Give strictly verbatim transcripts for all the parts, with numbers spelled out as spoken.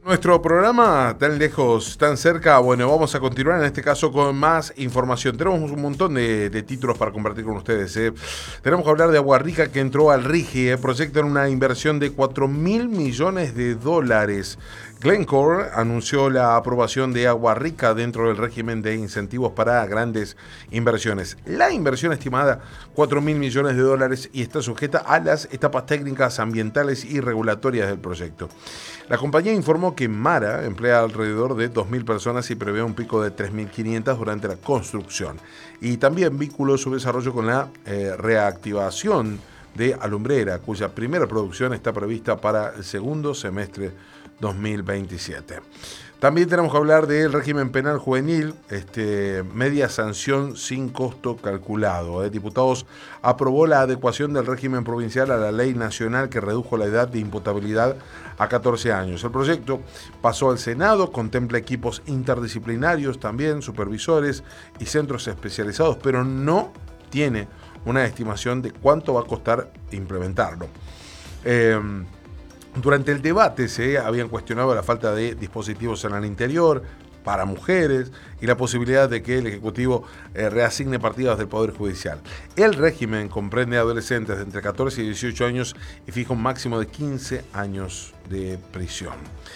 Nuestro programa, tan lejos, tan cerca, bueno, vamos a continuar en este caso con más información. Tenemos un montón de, de títulos para compartir con ustedes. ¿eh? Tenemos que hablar de Agua Rica, que entró al RIGI, ¿eh? proyectan una inversión de cuatro mil millones de dólares. Glencore anunció la aprobación de Agua Rica dentro del régimen de incentivos para grandes inversiones. La inversión estimada, cuatro mil millones de dólares, y está sujeta a las etapas técnicas, ambientales y regulatorias del proyecto. La compañía informó que Mara emplea alrededor de dos mil personas y prevé un pico de tres mil quinientas durante la construcción. Y también vinculó su desarrollo con la eh, reactivación de Alumbrera, cuya primera producción está prevista para el segundo semestre dos mil veintisiete. También tenemos que hablar del régimen penal juvenil, este, media sanción sin costo calculado. ¿eh? Diputados aprobó la adecuación del régimen provincial a la ley nacional que redujo la edad de imputabilidad a catorce años. El proyecto pasó al Senado, contempla equipos interdisciplinarios también, supervisores y centros especializados, pero no tiene una estimación de cuánto va a costar implementarlo. Eh, Durante el debate se habían cuestionado la falta de dispositivos en el interior para mujeres y la posibilidad de que el Ejecutivo eh, reasigne partidas del Poder Judicial. El régimen comprende adolescentes de entre catorce y dieciocho años y fija un máximo de quince años de prisión.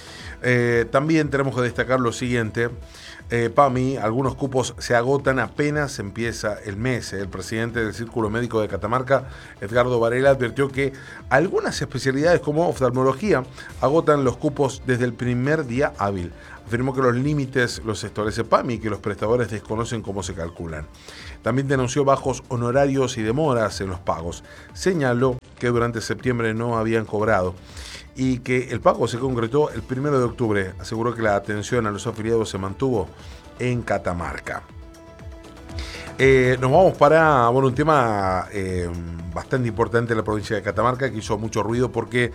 Eh, también tenemos que destacar lo siguiente. Eh, PAMI, algunos cupos se agotan apenas empieza el mes. El presidente del Círculo Médico de Catamarca, Edgardo Varela, advirtió que algunas especialidades como oftalmología agotan los cupos desde el primer día hábil. Afirmó que los límites los establece PAMI y que los prestadores desconocen cómo se calculan. También denunció bajos honorarios y demoras en los pagos. Señaló que durante septiembre no habían cobrado y que el pago se concretó el primero de octubre. Aseguró que la atención a los afiliados se mantuvo en Catamarca. Eh, nos vamos para bueno, un tema eh, bastante importante en la provincia de Catamarca, que hizo mucho ruido porque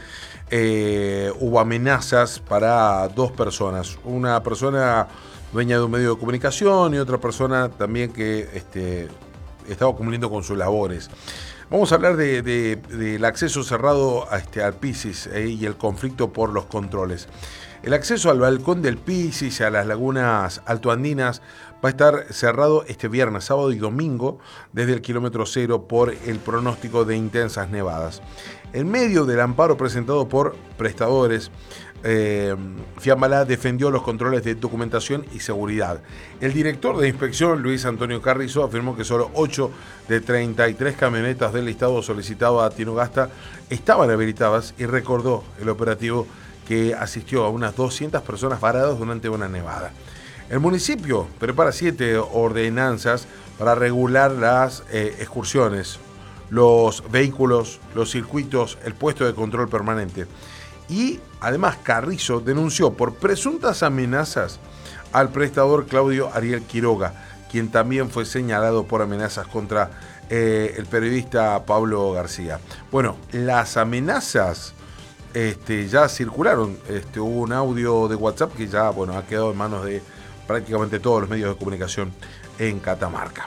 eh, hubo amenazas para dos personas. Una persona dueña de un medio de comunicación y otra persona también que este, estaba cumpliendo con sus labores. Vamos a hablar del de, de, de acceso cerrado a este, al Pisis eh, y el conflicto por los controles. El acceso al balcón del Pisis y a las lagunas altoandinas va a estar cerrado este viernes, sábado y domingo desde el kilómetro cero por el pronóstico de intensas nevadas. En medio del amparo presentado por prestadores, eh, Fiambalá defendió los controles de documentación y seguridad. El director de inspección, Luis Antonio Carrizo, afirmó que solo ocho de treinta y tres camionetas del listado solicitado a Tinogasta estaban habilitadas y recordó el operativo que asistió a unas doscientas personas varadas durante una nevada. El municipio prepara siete ordenanzas para regular las eh, excursiones, los vehículos, los circuitos, el puesto de control permanente. Y además Carrizo denunció por presuntas amenazas al prestador Claudio Ariel Quiroga, quien también fue señalado por amenazas contra eh, el periodista Pablo García. Bueno, las amenazas este, ya circularon. Este, hubo un audio de WhatsApp que ya bueno, ha quedado en manos de prácticamente todos los medios de comunicación en Catamarca.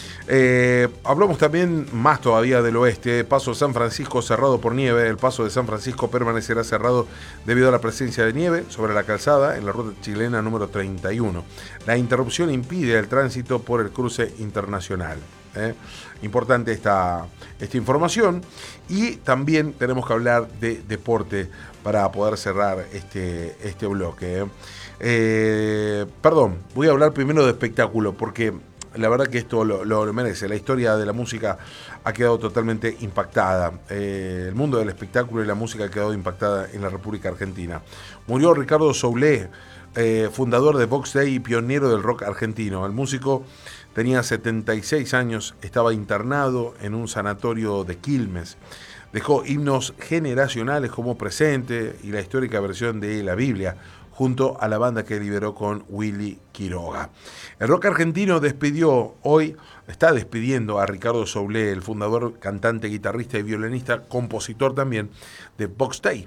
Eh, hablamos también más todavía del oeste. Paso de San Francisco cerrado por nieve. El paso de San Francisco permanecerá cerrado debido a la presencia de nieve sobre la calzada en la ruta chilena número treinta y uno. La interrupción impide el tránsito por el cruce internacional. ¿eh? Importante esta, esta información. Y también tenemos que hablar de deporte para poder cerrar este, este bloque. ¿eh? Eh, perdón, voy a hablar primero de espectáculo porque la verdad que esto lo, lo merece. La historia de la música ha quedado totalmente impactada. Eh, el mundo del espectáculo y la música ha quedado impactada en la República Argentina. Murió Ricardo Soulé, eh, fundador de Vox Day y pionero del rock argentino. El músico tenía setenta y seis años, estaba internado en un sanatorio de Quilmes. Dejó himnos generacionales como Presente y la histórica versión de la Biblia, junto a la banda que lideró con Willy Quiroga. El rock argentino despidió hoy, está despidiendo a Ricardo Soulé, el fundador, cantante, guitarrista y violinista, compositor también de Vox Day,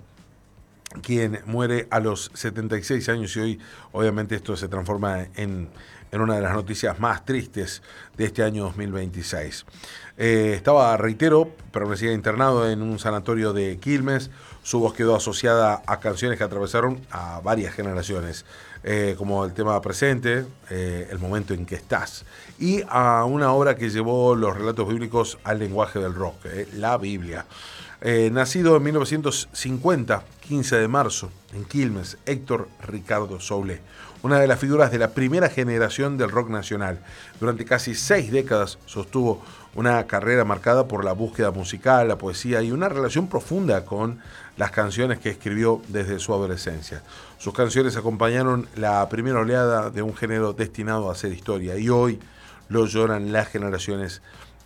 quien muere a los setenta y seis años, y hoy obviamente esto se transforma en, en una de las noticias más tristes de este año dos mil veintiséis. Eh, estaba, reitero, permanecía internado en un sanatorio de Quilmes. Su voz quedó asociada a canciones que atravesaron a varias generaciones, eh, como el tema presente, eh, El momento en que estás, y a una obra que llevó los relatos bíblicos al lenguaje del rock, eh, la Biblia. Eh, nacido en mil novecientos cincuenta, quince de marzo, en Quilmes, Héctor Ricardo Soule, una de las figuras de la primera generación del rock nacional. Durante casi seis décadas sostuvo una carrera marcada por la búsqueda musical, la poesía y una relación profunda con las canciones que escribió desde su adolescencia. Sus canciones acompañaron la primera oleada de un género destinado a hacer historia, y hoy lo lloran las generaciones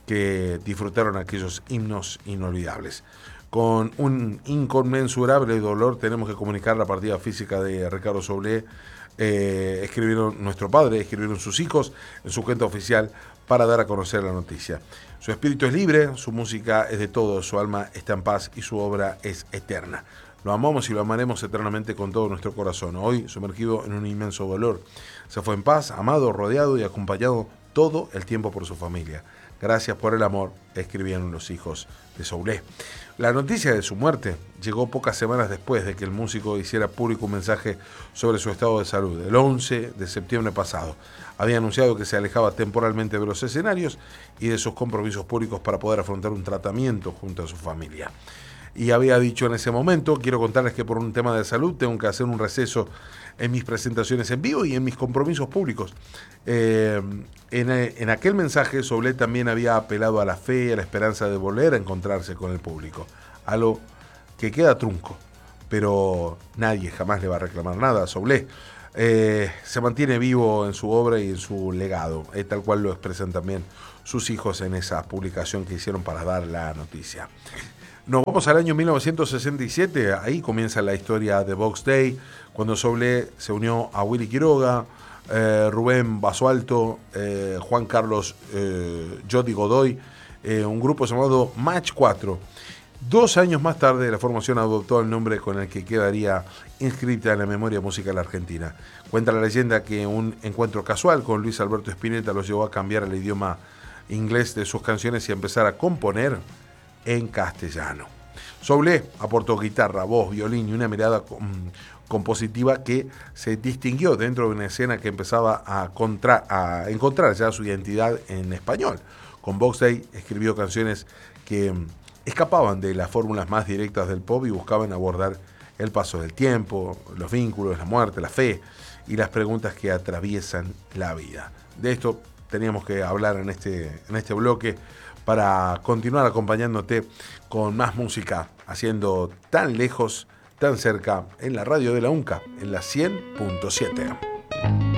que disfrutaron aquellos himnos inolvidables. Con un inconmensurable dolor tenemos que comunicar la partida física de Ricardo Soule. Eh, escribieron nuestro padre, escribieron sus hijos en su cuenta oficial para dar a conocer la noticia. Su espíritu es libre, su música es de todos, su alma está en paz y su obra es eterna. Lo amamos y lo amaremos eternamente con todo nuestro corazón. Hoy, sumergido en un inmenso dolor, se fue en paz, amado, rodeado y acompañado todo el tiempo por su familia. Gracias por el amor, escribieron los hijos de Soule. La noticia de su muerte llegó pocas semanas después de que el músico hiciera público un mensaje sobre su estado de salud. El once de septiembre pasado había anunciado que se alejaba temporalmente de los escenarios y de sus compromisos públicos para poder afrontar un tratamiento junto a su familia. Y había dicho en ese momento: quiero contarles que por un tema de salud tengo que hacer un receso en mis presentaciones en vivo y en mis compromisos públicos. Eh, en, en aquel mensaje, Soule también había apelado a la fe y a la esperanza de volver a encontrarse con el público, algo que queda trunco, pero nadie jamás le va a reclamar nada a Soule. Eh, se mantiene vivo en su obra y en su legado, eh, tal cual lo expresan también sus hijos en esa publicación que hicieron para dar la noticia. Nos vamos al año mil novecientos sesenta y siete, ahí comienza la historia de Box Day, cuando Soule se unió a Willy Quiroga, eh, Rubén Basualto, eh, Juan Carlos eh, Jody Godoy, eh, un grupo llamado Match cuatro. Dos años más tarde, la formación adoptó el nombre con el que quedaría inscrita en la memoria musical argentina. Cuenta la leyenda que un encuentro casual con Luis Alberto Spinetta los llevó a cambiar el idioma inglés de sus canciones y a empezar a componer en castellano. Soule aportó guitarra, voz, violín y una mirada com- compositiva que se distinguió dentro de una escena que empezaba a, contra- a encontrar ya su identidad en español. Con Box Day escribió canciones que escapaban de las fórmulas más directas del pop y buscaban abordar el paso del tiempo, los vínculos, la muerte, la fe y las preguntas que atraviesan la vida. De esto teníamos que hablar en este, en este bloque para continuar acompañándote con más música, haciendo tan lejos, tan cerca, en la radio de la UNCA, en la cien punto siete.